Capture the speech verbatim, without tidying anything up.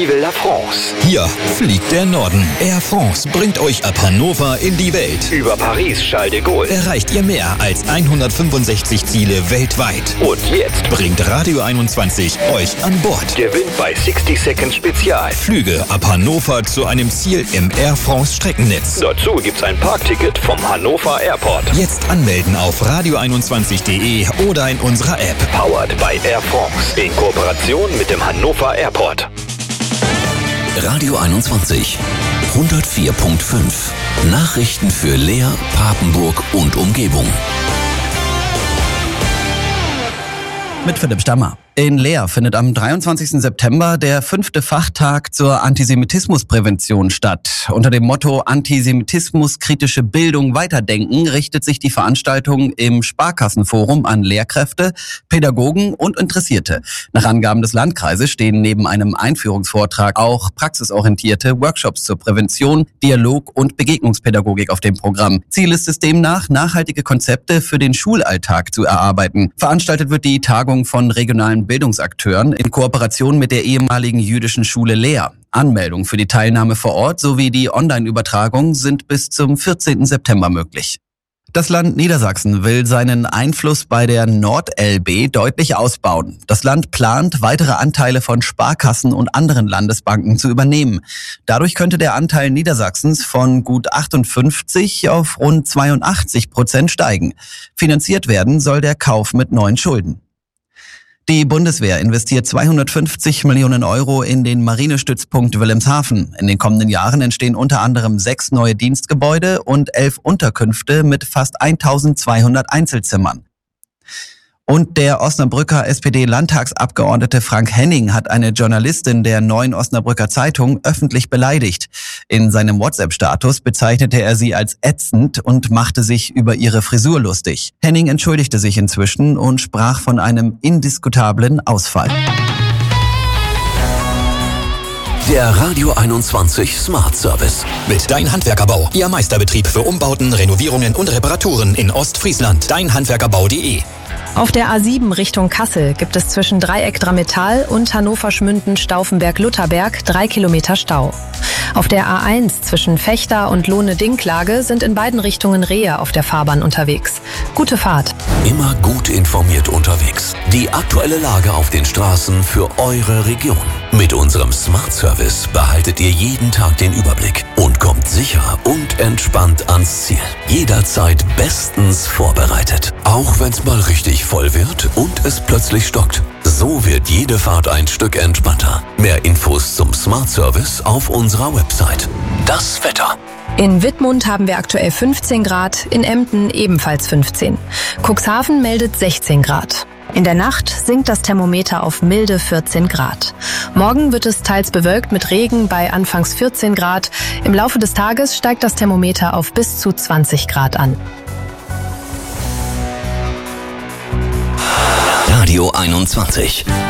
Vive la France. Hier fliegt der Norden. Air France bringt euch ab Hannover in die Welt. Über Paris Charles de Gaulle Erreicht ihr mehr als hundertfünfundsechzig Ziele weltweit. und jetzt Bringt Radio einundzwanzig euch an Bord. gewinnt bei sixty Seconds Spezial. Flüge ab Hannover zu einem Ziel im Air France Streckennetz. Dazu gibt's ein Parkticket vom Hannover Airport. Jetzt anmelden auf radio einundzwanzig punkt de oder in unserer App. Powered by Air France. In Kooperation mit dem Hannover Airport. Radio einundzwanzig, hundertvier Komma fünf. Nachrichten für Leer, Papenburg und Umgebung. Mit Philipp Stammer. In Leer findet am dreiundzwanzigsten September der fünfte Fachtag zur Antisemitismusprävention statt. Unter dem Motto Antisemitismus kritische Bildung weiterdenken richtet sich die Veranstaltung im Sparkassenforum an Lehrkräfte, Pädagogen und Interessierte. Nach Angaben des Landkreises stehen neben einem Einführungsvortrag auch praxisorientierte Workshops zur Prävention, Dialog und Begegnungspädagogik auf dem Programm. Ziel ist es demnach, nachhaltige Konzepte für den Schulalltag zu erarbeiten. Veranstaltet wird die Tagung von regionalen Bildungsakteuren in Kooperation mit der ehemaligen jüdischen Schule Leer. Anmeldung für die Teilnahme vor Ort sowie die Online-Übertragung sind bis zum vierzehnten September möglich. Das Land Niedersachsen will seinen Einfluss bei der Nord-L B deutlich ausbauen. Das Land plant, weitere Anteile von Sparkassen und anderen Landesbanken zu übernehmen. Dadurch könnte der Anteil Niedersachsens von gut achtundfünfzig auf rund zweiundachtzig Prozent steigen. Finanziert werden soll der Kauf mit neuen Schulden. Die Bundeswehr investiert zweihundertfünfzig Millionen Euro in den Marinestützpunkt Wilhelmshaven. In den kommenden Jahren entstehen unter anderem sechs neue Dienstgebäude und elf Unterkünfte mit fast eintausendzweihundert Einzelzimmern. Und der Osnabrücker S P D-Landtagsabgeordnete Frank Henning hat eine Journalistin der Neuen Osnabrücker Zeitung öffentlich beleidigt. In seinem WhatsApp-Status bezeichnete er sie als ätzend und machte sich über ihre Frisur lustig. Henning entschuldigte sich inzwischen und sprach von einem indiskutablen Ausfall. Der Radio einundzwanzig Smart Service. Mit Dein Handwerkerbau, Ihr Meisterbetrieb für Umbauten, Renovierungen und Reparaturen in Ostfriesland. dein handwerkerbau punkt de. Auf der A sieben Richtung Kassel gibt es zwischen Dreieck Drametal und Hannover-Schmünden-Stauffenberg-Lutherberg drei Kilometer Stau. Auf der A eins zwischen Vechta und Lohne-Dinklage sind in beiden Richtungen Rehe auf der Fahrbahn unterwegs. Gute Fahrt. Immer gut informiert unterwegs. Die aktuelle Lage auf den Straßen für eure Region. Mit unserem Smart Service behaltet ihr jeden Tag den Überblick und kommt sicher und entspannt ans Ziel. Jederzeit bestens vorbereitet. Auch wenn's mal richtig voll wird und es plötzlich stockt. So wird jede Fahrt ein Stück entspannter. Mehr Infos zum Smart Service auf unserer Website. Das Wetter. In Wittmund haben wir aktuell fünfzehn Grad, in Emden ebenfalls fünfzehn. Cuxhaven meldet sechzehn Grad. In der Nacht sinkt das Thermometer auf milde vierzehn Grad. Morgen wird es teils bewölkt mit Regen bei anfangs vierzehn Grad. Im Laufe des Tages steigt das Thermometer auf bis zu zwanzig Grad an. Radio einundzwanzig.